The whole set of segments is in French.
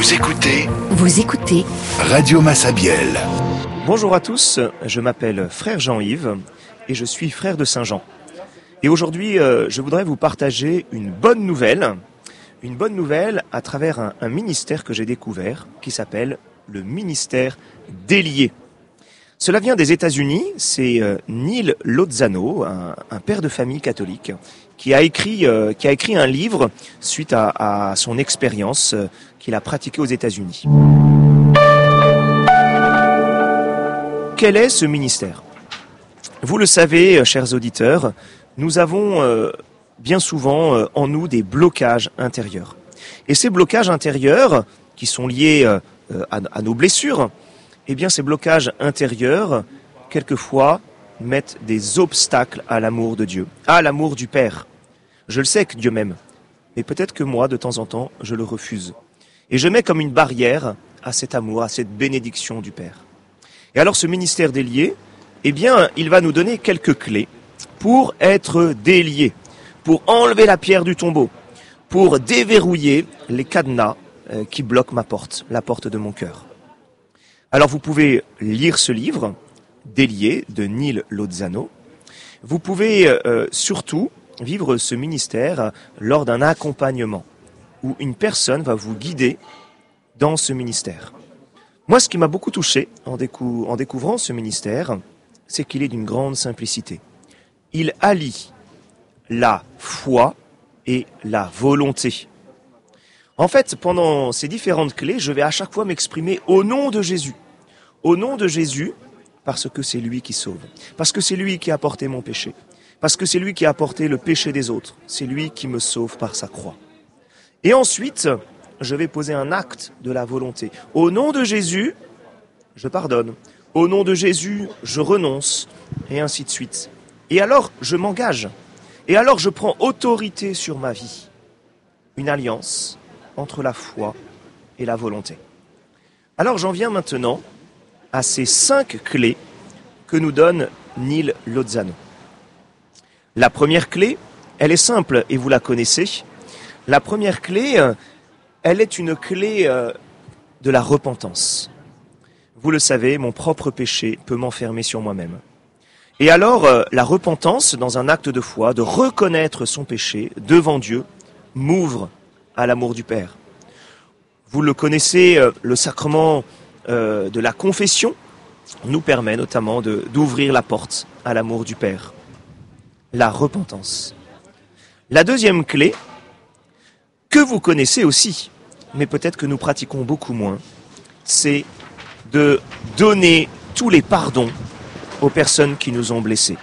Vous écoutez Radio Massabielle. Bonjour à tous, je m'appelle frère Jean-Yves et je suis frère de Saint-Jean. Et aujourd'hui, je voudrais vous partager une bonne nouvelle à travers un ministère que j'ai découvert qui s'appelle le ministère Délié. Cela vient des États-Unis, c'est Neil Lozano, un père de famille catholique, qui a écrit un livre suite à son expérience qu'il a pratiquée aux États-Unis. Quel est ce ministère ? Vous le savez, chers auditeurs, nous avons bien souvent en nous des blocages intérieurs. Et ces blocages intérieurs, qui sont liés à nos blessures, eh bien ces blocages intérieurs, quelquefois, mettent des obstacles à l'amour de Dieu, à l'amour du Père. Je le sais que Dieu m'aime, mais peut-être que moi, de temps en temps, je le refuse. Et je mets comme une barrière à cet amour, à cette bénédiction du Père. Et alors ce ministère délié, eh bien, il va nous donner quelques clés pour être délié, pour enlever la pierre du tombeau, pour déverrouiller les cadenas qui bloquent ma porte, la porte de mon cœur. Alors vous pouvez lire ce livre, Délié, de Neil Lozano. Vous pouvez surtout vivre ce ministère lors d'un accompagnement où une personne va vous guider dans ce ministère. Moi, ce qui m'a beaucoup touché en découvrant ce ministère, c'est qu'il est d'une grande simplicité. Il allie la foi et la volonté. En fait, pendant ces différentes clés, je vais à chaque fois m'exprimer au nom de Jésus. Au nom de Jésus, parce que c'est lui qui sauve. Parce que c'est lui qui a porté mon péché. Parce que c'est lui qui a porté le péché des autres. C'est lui qui me sauve par sa croix. Et ensuite, je vais poser un acte de la volonté. Au nom de Jésus, je pardonne. Au nom de Jésus, je renonce. Et ainsi de suite. Et alors, je m'engage. Et alors, je prends autorité sur ma vie. Une alliance entre la foi et la volonté. Alors, j'en viens maintenant à ces 5 clés que nous donne Neil Lozano. La première clé, elle est simple et vous la connaissez. La première clé, elle est une clé de la repentance. Vous le savez, mon propre péché peut m'enfermer sur moi-même. Et alors, la repentance, dans un acte de foi, de reconnaître son péché devant Dieu, m'ouvre à l'amour du Père. Vous le connaissez, le sacrement de la confession nous permet notamment d'ouvrir la porte à l'amour du Père. La repentance. La deuxième clé, que vous connaissez aussi, mais peut-être que nous pratiquons beaucoup moins, c'est de donner tous les pardons aux personnes qui nous ont blessés.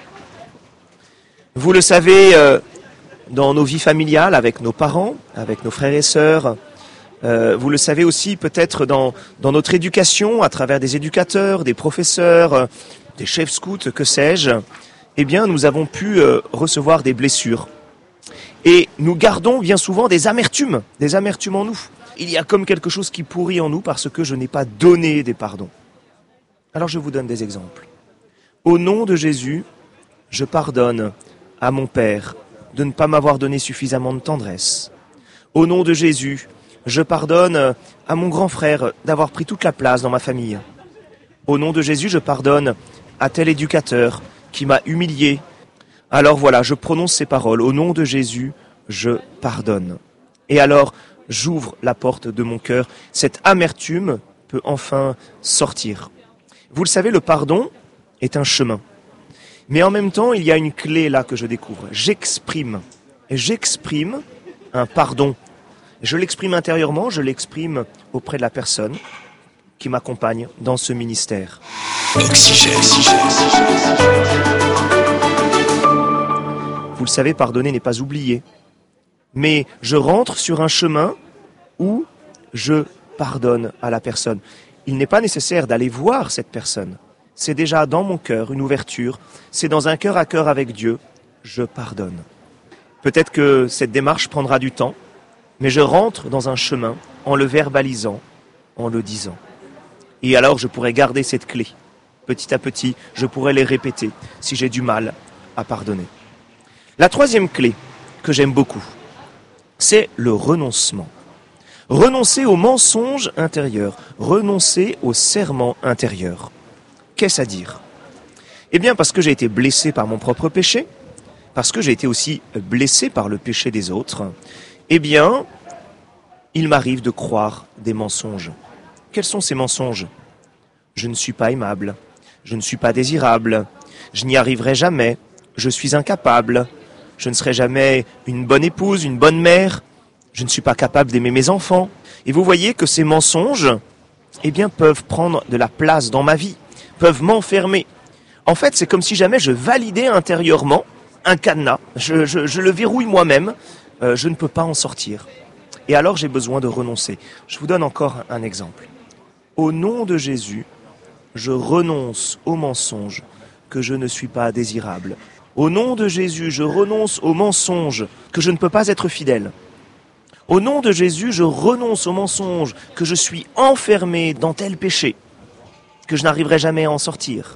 Vous le savez, dans nos vies familiales, avec nos parents, avec nos frères et sœurs, vous le savez aussi peut-être dans notre éducation, à travers des éducateurs, des professeurs, des chefs scouts, que sais-je, eh bien nous avons pu recevoir des blessures. Et nous gardons bien souvent des amertumes en nous. Il y a comme quelque chose qui pourrit en nous parce que je n'ai pas donné des pardons. Alors je vous donne des exemples. Au nom de Jésus, je pardonne à mon Père de ne pas m'avoir donné suffisamment de tendresse. Au nom de Jésus, je pardonne à mon grand frère d'avoir pris toute la place dans ma famille. Au nom de Jésus, je pardonne à tel éducateur qui m'a humilié. Alors voilà, je prononce ces paroles. Au nom de Jésus, je pardonne. Et alors, j'ouvre la porte de mon cœur. Cette amertume peut enfin sortir. Vous le savez, le pardon est un chemin. Mais en même temps, il y a une clé là que je découvre. J'exprime un pardon. Je l'exprime intérieurement, je l'exprime auprès de la personne qui m'accompagne dans ce ministère. Oxygène. Vous le savez, pardonner n'est pas oublier. Mais je rentre sur un chemin où je pardonne à la personne. Il n'est pas nécessaire d'aller voir cette personne. C'est déjà dans mon cœur une ouverture. C'est dans un cœur à cœur avec Dieu. Je pardonne. Peut-être que cette démarche prendra du temps, mais je rentre dans un chemin en le verbalisant, en le disant. Et alors je pourrai garder cette clé. Petit à petit, je pourrai les répéter si j'ai du mal à pardonner. La troisième clé que j'aime beaucoup, c'est le renoncement. Renoncer au mensonge intérieur, renoncer au serment intérieur. Qu'est-ce à dire? Eh bien, parce que j'ai été blessé par mon propre péché, parce que j'ai été aussi blessé par le péché des autres, eh bien, il m'arrive de croire des mensonges. Quels sont ces mensonges? Je ne suis pas aimable, je ne suis pas désirable, je n'y arriverai jamais, je suis incapable, je ne serai jamais une bonne épouse, une bonne mère, je ne suis pas capable d'aimer mes enfants. Et vous voyez que ces mensonges, eh bien, peuvent prendre de la place dans ma vie, peuvent m'enfermer. En fait, c'est comme si jamais je validais intérieurement un cadenas, je le verrouille moi-même, je ne peux pas en sortir. Et alors j'ai besoin de renoncer. Je vous donne encore un exemple. Au nom de Jésus, je renonce au mensonge que je ne suis pas désirable. Au nom de Jésus, je renonce au mensonge que je ne peux pas être fidèle. Au nom de Jésus, je renonce au mensonge que je suis enfermé dans tel péché, que je n'arriverai jamais à en sortir.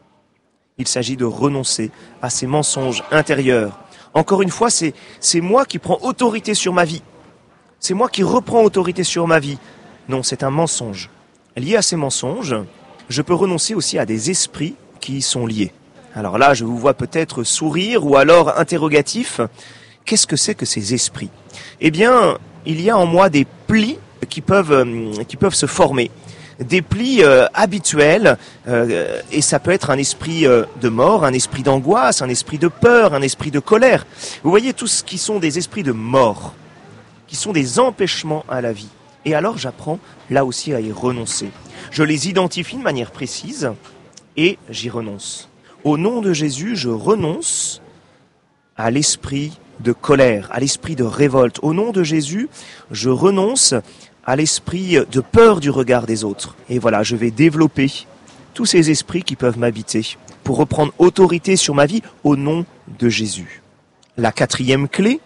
Il s'agit de renoncer à ces mensonges intérieurs. Encore une fois, c'est moi qui prends autorité sur ma vie. C'est moi qui reprends autorité sur ma vie. Non, c'est un mensonge. Lié à ces mensonges, je peux renoncer aussi à des esprits qui y sont liés. Alors là, je vous vois peut-être sourire ou alors interrogatif. Qu'est-ce que c'est que ces esprits? Eh bien, il y a en moi des plis qui peuvent se former. Des plis habituels, et ça peut être un esprit de mort, un esprit d'angoisse, un esprit de peur, un esprit de colère. Vous voyez, tout ce qui sont des esprits de mort, qui sont des empêchements à la vie. Et alors j'apprends là aussi à y renoncer. Je les identifie de manière précise et j'y renonce. Au nom de Jésus, je renonce à l'esprit de colère, à l'esprit de révolte. Au nom de Jésus, je renonce à l'esprit de peur du regard des autres. Et voilà, je vais développer tous ces esprits qui peuvent m'habiter pour reprendre autorité sur ma vie au nom de Jésus. La quatrième clé,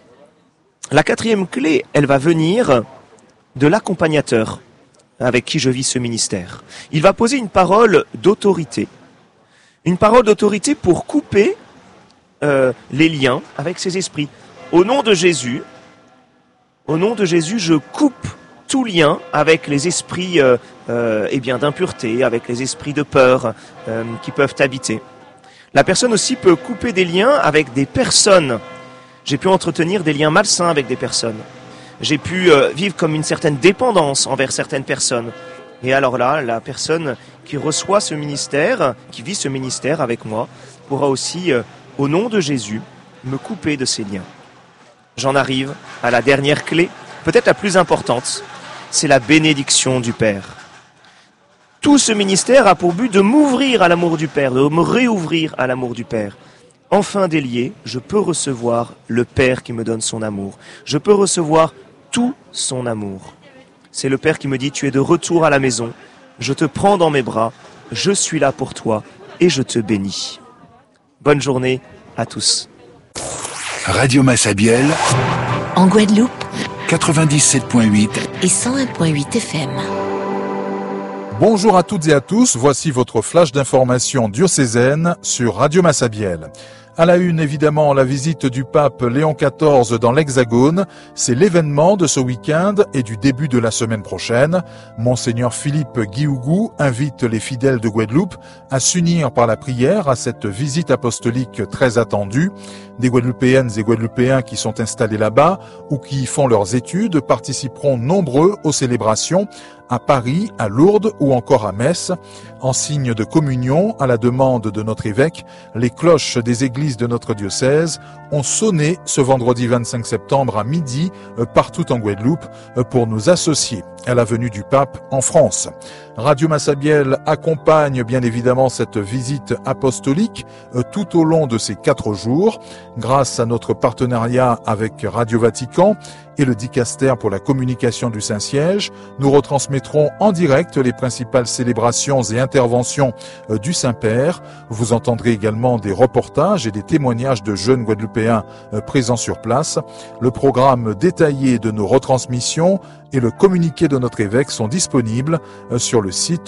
elle va venir de l'accompagnateur avec qui je vis ce ministère. Il va poser une parole d'autorité. Une parole d'autorité pour couper les liens avec ces esprits. Au nom de Jésus, je coupe tout lien avec les esprits d'impureté, avec les esprits de peur qui peuvent habiter. La personne aussi peut couper des liens avec des personnes. J'ai pu entretenir des liens malsains avec des personnes. J'ai pu vivre comme une certaine dépendance envers certaines personnes. Et alors là, la personne qui reçoit ce ministère, qui vit ce ministère avec moi, pourra aussi, au nom de Jésus, me couper de ces liens. J'en arrive à la dernière clé, peut-être la plus importante, c'est la bénédiction du Père. Tout ce ministère a pour but de m'ouvrir à l'amour du Père, de me réouvrir à l'amour du Père. Enfin délié, je peux recevoir le Père qui me donne son amour. Je peux recevoir tout son amour. C'est le Père qui me dit, tu es de retour à la maison, je te prends dans mes bras, je suis là pour toi et je te bénis. Bonne journée à tous. Radio Massabielle, en Guadeloupe, 97.8 et 101.8 FM. Bonjour à toutes et à tous, voici votre flash d'information diocésaine sur Radio Massabielle. À la une, évidemment, la visite du pape Léon XIV dans l'Hexagone. C'est l'événement de ce week-end et du début de la semaine prochaine. Monseigneur Philippe Guiougou invite les fidèles de Guadeloupe à s'unir par la prière à cette visite apostolique très attendue. Des Guadeloupéennes et Guadeloupéens qui sont installés là-bas ou qui y font leurs études participeront nombreux aux célébrations à Paris, à Lourdes ou encore à Metz. En signe de communion, à la demande de notre évêque, les cloches des églises de notre diocèse ont sonné ce vendredi 25 septembre à midi partout en Guadeloupe pour nous associer à la venue du pape en France. Radio Massabielle accompagne bien évidemment cette visite apostolique tout au long de ces 4 jours grâce à notre partenariat avec Radio Vatican et le Dicaster pour la communication du Saint-Siège. Nous retransmettrons en direct les principales célébrations et interventions du Saint-Père. Vous entendrez également des reportages et des témoignages de jeunes Guadeloupéens présents sur place. Le programme détaillé de nos retransmissions et le communiqué de notre évêque sont disponibles sur le site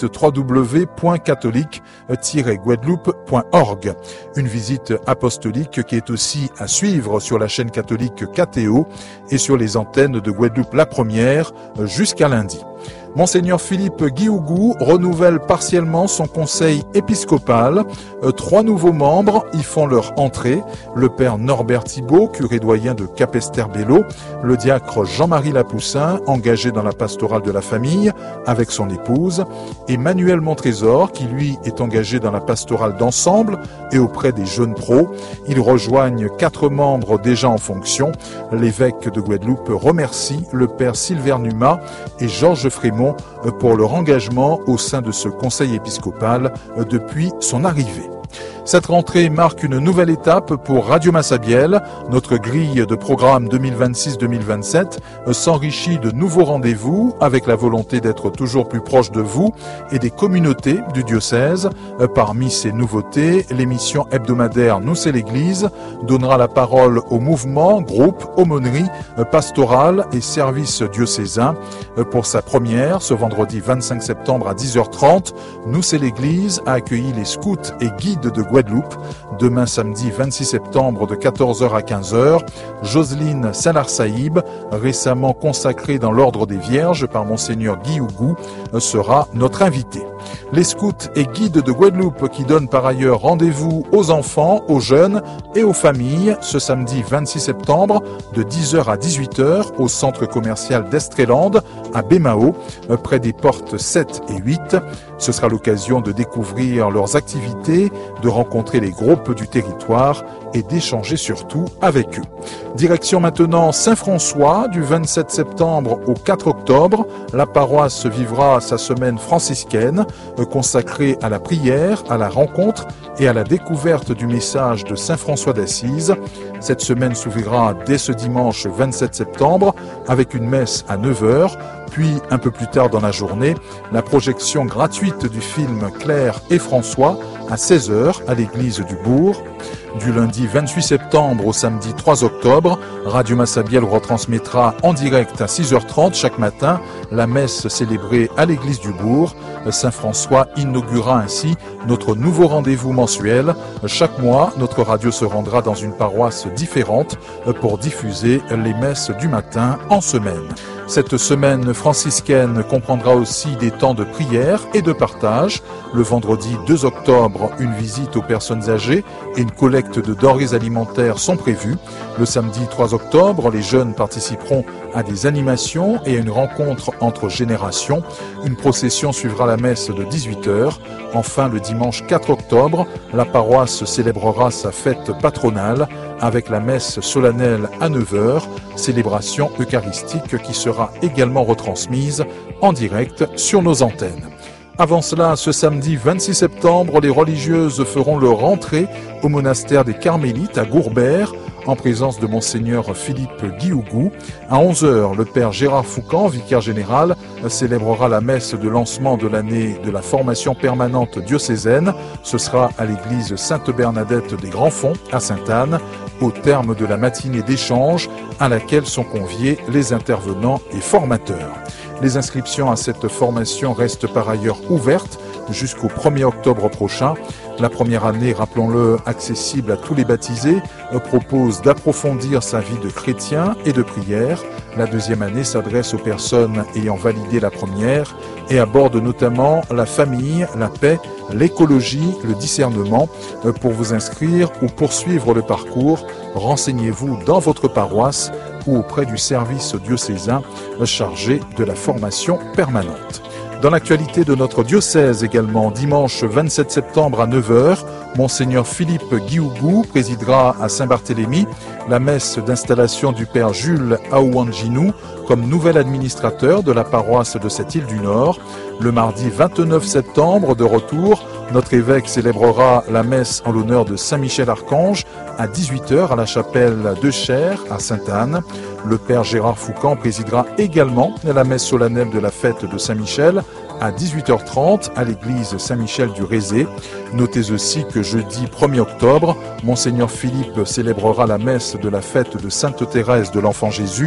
www.catholique-guadeloupe.org. Une visite apostolique qui est aussi à suivre sur la chaîne catholique KTO et sur les antennes de Guadeloupe la première jusqu'à lundi. Monseigneur Philippe Guiougou renouvelle partiellement son conseil épiscopal. 3 nouveaux membres y font leur entrée. Le père Norbert Thibault, curé doyen de Capesterre-Bello, le diacre Jean-Marie Lapoussin, engagé dans la pastorale de la famille avec son épouse, et Manuel Montrésor, qui lui est engagé dans la pastorale d'ensemble et auprès des jeunes pros. Ils rejoignent 4 membres déjà en fonction. L'évêque de Guadeloupe remercie le père Sylvain Numa et Georges Frémont pour leur engagement au sein de ce conseil épiscopal depuis son arrivée. Cette rentrée marque une nouvelle étape pour Radio Massabielle. Notre grille de programme 2026-2027 s'enrichit de nouveaux rendez-vous avec la volonté d'être toujours plus proche de vous et des communautés du diocèse. Parmi ces nouveautés, l'émission hebdomadaire Nous c'est l'Église donnera la parole aux mouvements, groupes, aumôneries, pastorales et services diocésains. Pour sa première, ce vendredi 25 septembre à 10h30, Nous c'est l'Église a accueilli les scouts et guides de Guadeloupe. Demain samedi 26 septembre de 14h à 15h, Jocelyne Salar-Saïb, récemment consacrée dans l'ordre des Vierges par Monseigneur Guiougou, sera notre invitée. Les scouts et guides de Guadeloupe qui donnent par ailleurs rendez-vous aux enfants, aux jeunes et aux familles ce samedi 26 septembre de 10h à 18h au centre commercial d'Estréland à Bémao, près des portes 7 et 8. Ce sera l'occasion de découvrir leurs activités, de rencontrer les groupes du territoire et d'échanger surtout avec eux. Direction maintenant Saint-François du 27 septembre au 4 octobre. La paroisse vivra sa semaine franciscaine consacrée à la prière, à la rencontre et à la découverte du message de Saint François d'Assise. Cette semaine s'ouvrira dès ce dimanche 27 septembre avec une messe à 9h, puis un peu plus tard dans la journée, la projection gratuite du film Claire et François à 16h à l'église du Bourg. Du lundi 28 septembre au samedi 3 octobre, Radio Massabielle retransmettra en direct à 6h30 chaque matin la messe célébrée à l'église du Bourg. Saint François inaugurera ainsi notre nouveau rendez-vous mensuel. Chaque mois, notre radio se rendra dans une paroisse différente pour diffuser les messes du matin en semaine. Cette semaine franciscaine comprendra aussi des temps de prière et de partage. Le vendredi 2 octobre, une visite aux personnes âgées et une collecte de denrées alimentaires sont prévues. Le samedi 3 octobre, les jeunes participeront à des animations et à une rencontre entre générations. Une procession suivra la messe de 18h. Enfin, le dimanche 4 octobre, la paroisse célébrera sa fête patronale avec la messe solennelle à 9h, célébration eucharistique qui sera également retransmise en direct sur nos antennes. Avant cela, ce samedi 26 septembre, les religieuses feront leur entrée au monastère des Carmélites à Gourbert, en présence de Monseigneur Philippe Guiougou. À 11h, le Père Gérard Foucan, vicaire général, célébrera la messe de lancement de l'année de la formation permanente diocésaine. Ce sera à l'église Sainte-Bernadette des Grands-Fonds, à Sainte-Anne, au terme de la matinée d'échange à laquelle sont conviés les intervenants et formateurs. Les inscriptions à cette formation restent par ailleurs ouvertes jusqu'au 1er octobre prochain. La première année, rappelons-le, accessible à tous les baptisés, propose d'approfondir sa vie de chrétien et de prière. La deuxième année s'adresse aux personnes ayant validé la première et aborde notamment la famille, la paix, l'écologie, le discernement. Pour vous inscrire ou poursuivre le parcours, renseignez-vous dans votre paroisse ou auprès du service diocésain chargé de la formation permanente. Dans l'actualité de notre diocèse également, dimanche 27 septembre à 9h, Monseigneur Philippe Guiougou présidera à Saint-Barthélemy la messe d'installation du Père Jules Aouanginou comme nouvel administrateur de la paroisse de cette île du Nord. Le mardi 29 septembre, de retour, notre évêque célébrera la messe en l'honneur de Saint-Michel-Archange à 18h à la chapelle de Cher à Sainte-Anne. Le Père Gérard Foucan présidera également la messe solennelle de la fête de Saint-Michel à 18h30 à l'église Saint-Michel du Rézé. Notez aussi que jeudi 1er octobre, Monseigneur Philippe célébrera la messe de la fête de Sainte Thérèse de l'Enfant Jésus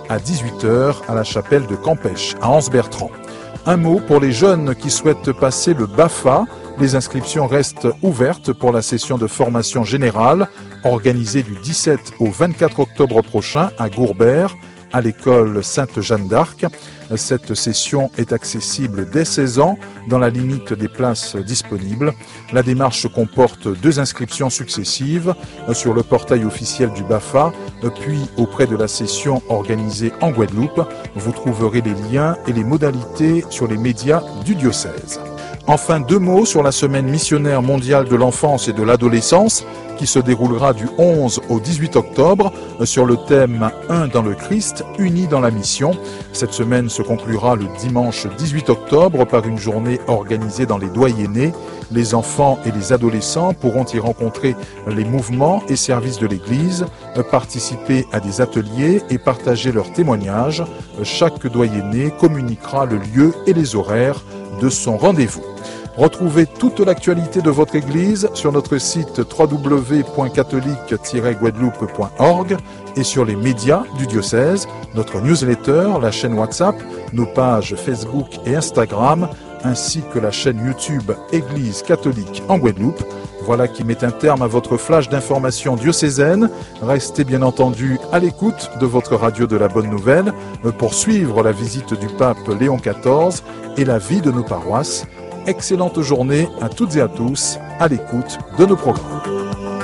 à 18h à la chapelle de Campêche, à Anse-Bertrand. Un mot pour les jeunes qui souhaitent passer le BAFA. Les inscriptions restent ouvertes pour la session de formation générale organisée du 17 au 24 octobre prochain à Gourbert, à l'école Sainte-Jeanne d'Arc. Cette session est accessible dès 16 ans dans la limite des places disponibles. La démarche comporte 2 inscriptions successives sur le portail officiel du BAFA, puis auprès de la session organisée en Guadeloupe. Vous trouverez les liens et les modalités sur les médias du diocèse. Enfin, 2 mots sur la semaine missionnaire mondiale de l'enfance et de l'adolescence qui se déroulera du 11 au 18 octobre sur le thème « Un dans le Christ, unis dans la mission ». Cette semaine se conclura le dimanche 18 octobre par une journée organisée dans les doyennés. Les enfants et les adolescents pourront y rencontrer les mouvements et services de l'Église, participer à des ateliers et partager leurs témoignages. Chaque doyenné communiquera le lieu et les horaires de son rendez-vous. Retrouvez toute l'actualité de votre Église sur notre site www.catholique-guadeloupe.org et sur les médias du diocèse, notre newsletter, la chaîne WhatsApp, nos pages Facebook et Instagram, ainsi que la chaîne YouTube Église catholique en Guadeloupe. Voilà qui met un terme à votre flash d'information diocésaine. Restez bien entendu à l'écoute de votre radio de la Bonne Nouvelle pour suivre la visite du pape Léon XIV et la vie de nos paroisses. Excellente journée à toutes et à tous à l'écoute de nos programmes.